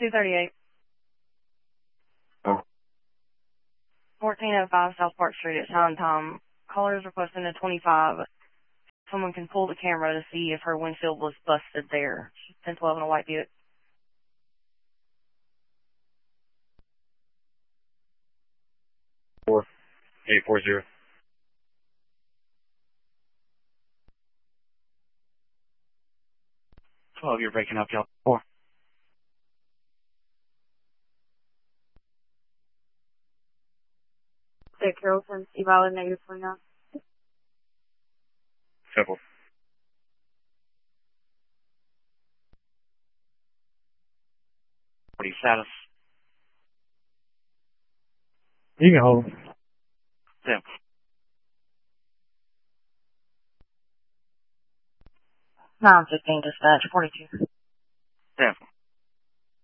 238. Oh. 1405 South Park Street at Silent Time. Caller is requesting a 25. Someone can pull the camera to see if her windshield was busted there. 1012 in a white Buick. 4840. 12, you're breaking up, y'all. 4. Dick Carrollton, evaluate negative 29. Simple. What are you status? You can hold them. 10. 915 dispatch, 42.